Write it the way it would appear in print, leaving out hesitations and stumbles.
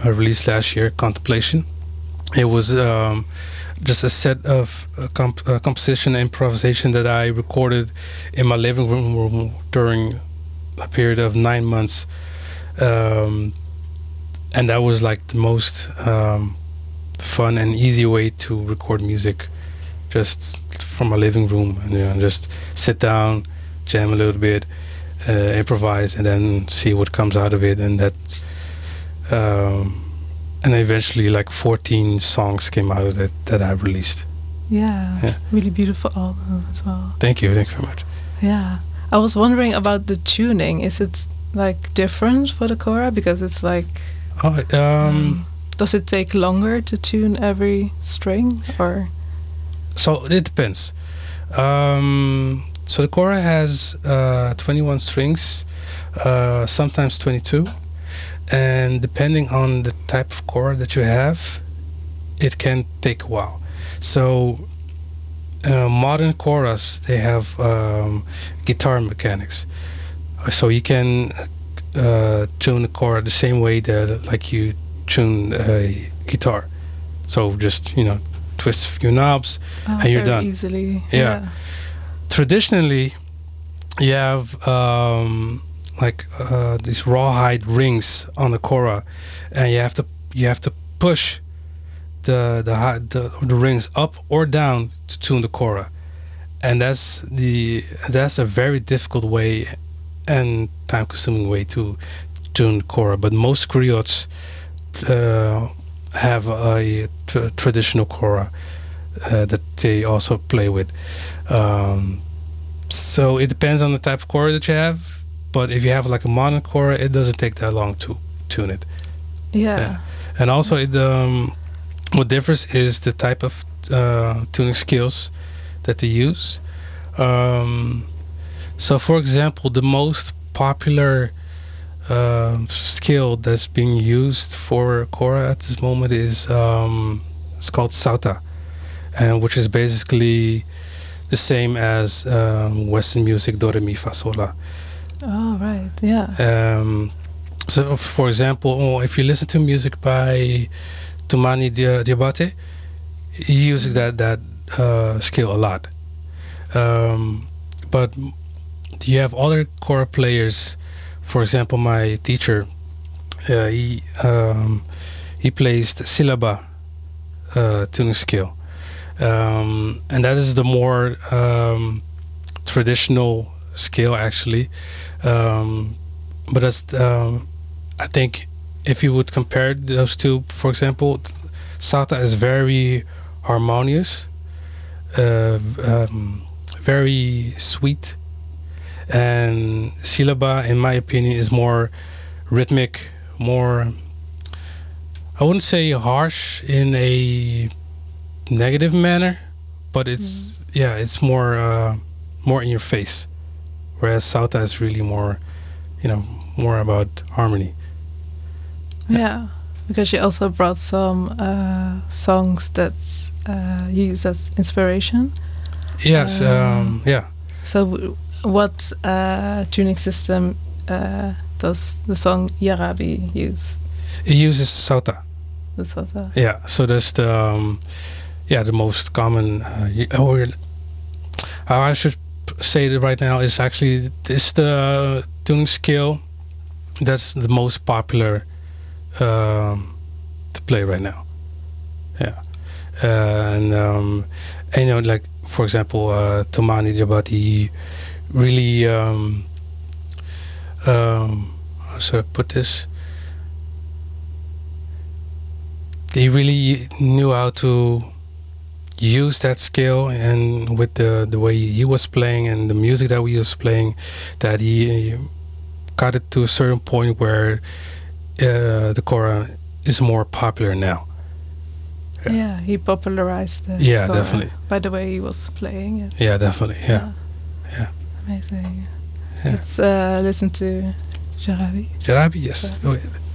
released last year, Contemplation. It was just a set of composition and improvisation that I recorded in my living room during a period of 9 months. And that was like the most fun and easy way to record music, just from my living room, and just sit down, jam a little bit, improvise, and then see what comes out of it. And that, and eventually, like 14 songs came out of it that I released. Yeah, really beautiful album as well. Thank you very much. Yeah, I was wondering about the tuning. Is it like different for the kora, because it's like? Does it take longer to tune every string, or? So it depends. So the kora has 21 strings, sometimes 22, and depending on the type of kora that you have, it can take a while. So modern koras, they have guitar mechanics, so you can tune the kora the same way that like you tune a guitar. So just twist a few knobs and you're done easily. Yeah. Traditionally, you have these rawhide rings on the kora, and you have to push the rings up or down to tune the kora, and that's a very difficult way and time-consuming way to tune kora. But most griots have a traditional kora that they also play with. So it depends on the type of kora that you have. But if you have like a modern kora, it doesn't take that long to tune it. Yeah. And also, what differs is the type of tuning skills that they use. So, for example, the most popular skill that's being used for kora at this moment is it's called sauta, and which is basically the same as Western music, do re mi fa sol la. Oh, right, yeah. So, for example, if you listen to music by Toumani Diabaté, he uses that skill a lot. But you have other kora players. For example, my teacher, he plays the syllaba tuning skill, and that is the more traditional skill actually. But that's I think if you would compare those two, for example, sauta is very harmonious, very sweet, and syllaba, in my opinion, is more rhythmic, more, I wouldn't say harsh in a negative manner, but it's it's more in your face, whereas sauta is really more, more about harmony. Yeah, because you also brought some songs that you use as inspiration. Yes, yeah. So what tuning system does the song Yarabi use? It uses sauta. The sauta. Yeah, so that's the the most common. Or how I should say it right now is actually this the tuning skill that's the most popular to play right now. Yeah, and like for example, Toumani Diabaté really how should I put this? He really knew how to use that skill, and with the way he was playing and the music that we was playing, that he got it to a certain point where the kora is more popular now. Yeah, he popularized the kora definitely by the way he was playing it. Yeah, definitely. Yeah. Amazing. Yeah. Let's listen to Jarabi. Jarabi, yes. Go ahead.